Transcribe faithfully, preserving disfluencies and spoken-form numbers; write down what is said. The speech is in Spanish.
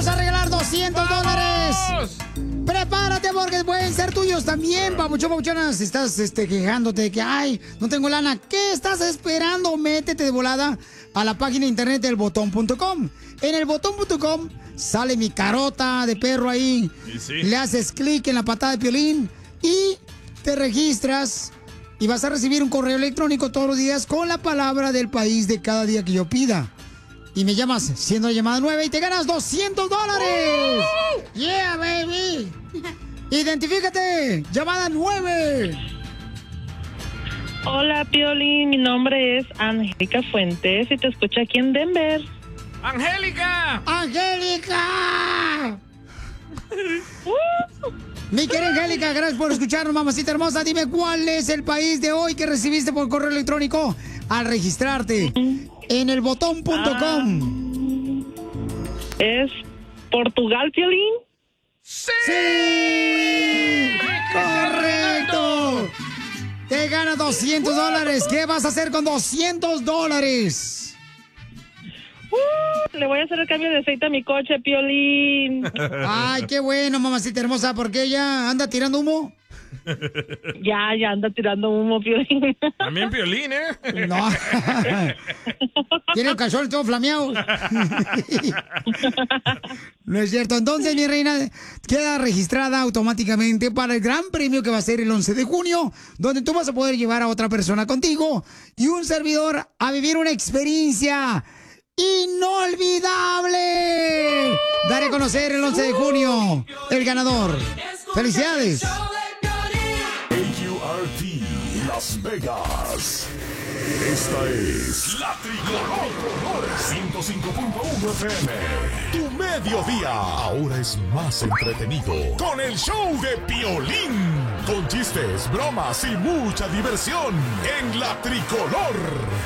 vamos a regalar doscientos dólares. Prepárate porque pueden ser tuyos también, papuchón, papuchonas. Si estás este, quejándote de que, ay, no tengo lana, ¿qué estás esperando? Métete de volada a la página de internet del botón punto com. En el botón punto com sale mi carota de perro ahí. Sí, sí. Le haces clic en la patada de Piolín y te registras y vas a recibir un correo electrónico todos los días con la palabra del país de cada día que yo pida. Y me llamas siendo la llamada nueve y te ganas doscientos dólares. ¡Uh! ¡Yeah, baby! Identifícate, llamada nueve. Hola, Piolín, mi nombre es Angélica Fuentes y te escucho aquí en Denver. ¡Angélica! ¡Angélica! uh. Mi querida Angélica, gracias por escucharnos, mamacita hermosa. Dime cuál es el país de hoy que recibiste por correo electrónico al registrarte en el botón punto com. Ah, ¿es Portugal, Piolín? ¡Sí! ¡Sí! ¡Correcto! Te ganas doscientos dólares. ¿Qué vas a hacer con doscientos dólares? Uh, le voy a hacer el cambio de aceite a mi coche, Piolín. Ay, qué bueno, mamacita hermosa. ¿Por qué ella anda tirando humo? Ya, ya anda tirando humo, Piolín. También Piolín, ¿eh? No. Tiene el calzón todo flameado. No es cierto. Entonces, mi reina, queda registrada automáticamente para el gran premio que va a ser el once de junio, donde tú vas a poder llevar a otra persona contigo y un servidor a vivir una experiencia inolvidable. Daré a conocer el once de junio el ganador. ¡Felicidades! Las Vegas. Esta es La Tricolor ciento cinco punto uno F M. Tu mediodía ahora es más entretenido con el show de Piolín. Con chistes, bromas y mucha diversión en La Tricolor.